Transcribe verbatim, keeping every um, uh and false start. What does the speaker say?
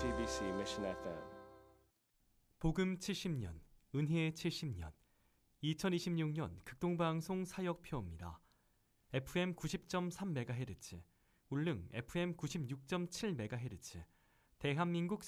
디비씨 Mission 에프엠. 복음 칠십 년, 은혜 칠십 년, 이천이십육 년 극동방송 사역표입니다. 에프엠 구십 점 삼 메가헤르츠, 울릉 에프엠 구십육 점 칠 메가헤르츠, 대한민국